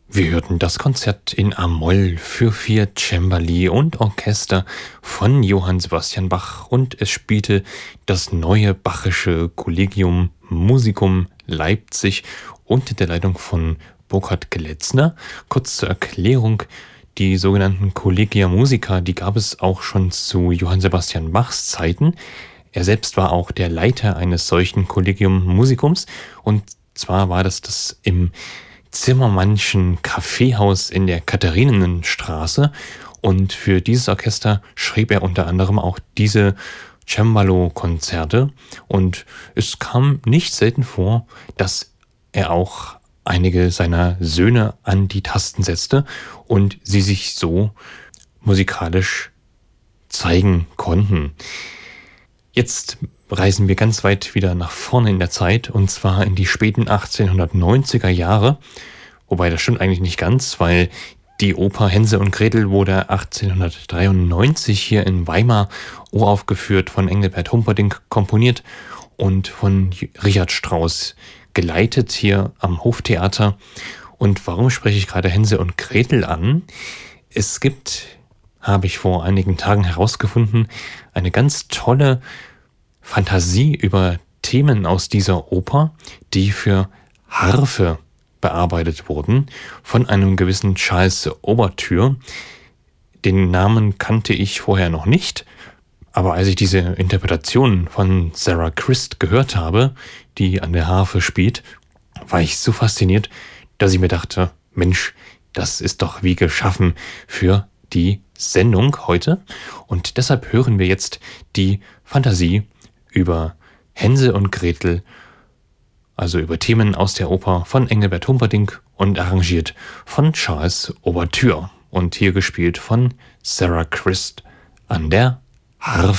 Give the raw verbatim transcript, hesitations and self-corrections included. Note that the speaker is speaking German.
Wir hörten das Konzert in A-Moll für vier Cembali und Orchester von Johann Sebastian Bach und es spielte das neue Bachische Collegium Musicum Leipzig unter der Leitung von Burkhard Gletzner. Kurz zur Erklärung: Die sogenannten Collegia Musica, die gab es auch schon zu Johann Sebastian Bachs Zeiten. Er selbst war auch der Leiter eines solchen Collegium Musicums, und zwar war das das im Zimmermannschen Kaffeehaus in der Katharinenstraße, und für dieses Orchester schrieb er unter anderem auch diese Cembalo-Konzerte, und es kam nicht selten vor, dass er auch einige seiner Söhne an die Tasten setzte und sie sich so musikalisch zeigen konnten. Jetzt reisen wir ganz weit wieder nach vorne in der Zeit, und zwar in die späten achtzehnhundertneunziger Jahre. Wobei das stimmt eigentlich nicht ganz, weil die Oper Hänsel und Gretel wurde achtzehnhundertdreiundneunzig hier in Weimar uraufgeführt, von Engelbert Humperdinck komponiert und von Richard Strauss geleitet hier am Hoftheater. Und warum spreche ich gerade Hänsel und Gretel an? Es gibt, habe ich vor einigen Tagen herausgefunden, eine ganz tolle Fantasie über Themen aus dieser Oper, die für Harfe bearbeitet wurden, von einem gewissen Charles Overture. Den Namen kannte ich vorher noch nicht, aber als ich diese Interpretation von Sarah Christ gehört habe, die an der Harfe spielt, war ich so fasziniert, dass ich mir dachte, Mensch, das ist doch wie geschaffen für die Sendung heute. Und deshalb hören wir jetzt die Fantasie über Hänsel und Gretel, also über Themen aus der Oper von Engelbert Humperdinck und arrangiert von Charles Overture und hier gespielt von Sarah Christ an der Harfe.